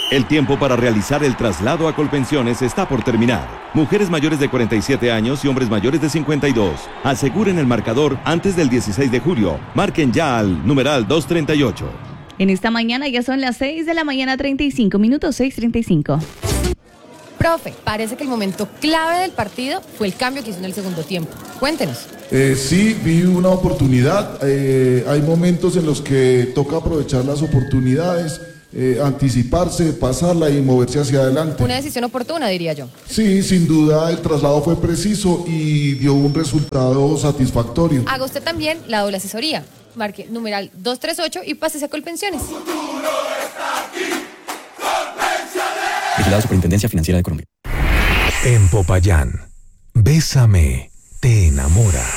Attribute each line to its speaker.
Speaker 1: El tiempo para realizar el traslado a Colpensiones está por terminar. Mujeres mayores de 47 años y hombres mayores de 52. Aseguren el marcador antes del 16 de julio. Marquen ya al numeral 238.
Speaker 2: En esta mañana ya son las 6 de la mañana, 35 minutos, 6:35.
Speaker 3: Profe, parece que el momento clave del partido fue el cambio que hizo en el segundo tiempo. Cuéntenos.
Speaker 4: Sí, vi una oportunidad. Hay momentos en los que toca aprovechar las oportunidades, anticiparse, pasarla y moverse hacia adelante.
Speaker 3: Una decisión oportuna, diría yo.
Speaker 4: Sí, sin duda el traslado fue preciso y dio un resultado satisfactorio.
Speaker 3: Haga usted también la doble asesoría. Marque numeral 238 y pásese a Colpensiones.
Speaker 5: Vigilado Superintendencia Financiera de Colombia.
Speaker 6: En Popayán, Bésame, te enamora.